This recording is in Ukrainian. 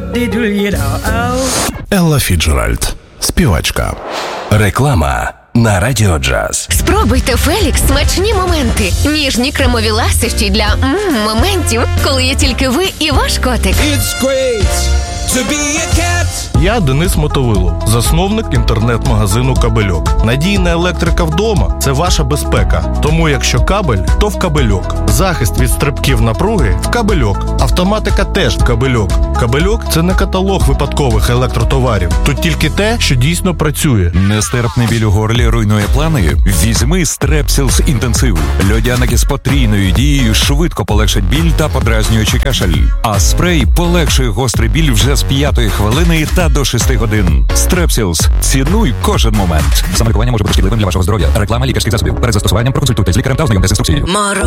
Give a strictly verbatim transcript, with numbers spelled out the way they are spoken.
Елла Фіджеральд, співачка. Реклама на Радіо Джаз. Спробуйте Фелікс смачні моменти. Ніжні кремові ласощі для м, моментів, коли є тільки ви і ваш котик. It's great to be a cat. Я Денис Мотовило, засновник інтернет-магазину «Кабельок». Надійна електрика вдома – це ваша безпека. Тому якщо кабель, то в «Кабельок». Захист від стрибків напруги – в «Кабельок». Автоматика теж в «Кабельок». «Кабельок» – це не каталог випадкових електротоварів. Тут тільки те, що дійсно працює. Нестерпний біль у горлі руйнує плани? Візьми Strepsils інтенсив. Льодяники з потрійною дією швидко полегшать біль та подразнюючий кашель. А спрей полегшує гострий біль вже з п'ятої хвилини та до шести годин. Strepsils. Цінуй кожен момент. Самолікування може бути шкідливим для вашого здоров'я. Реклама лікарських засобів. Перед застосуванням проконсультуйтесь з лікарем та ознайомтесь з інструкцією.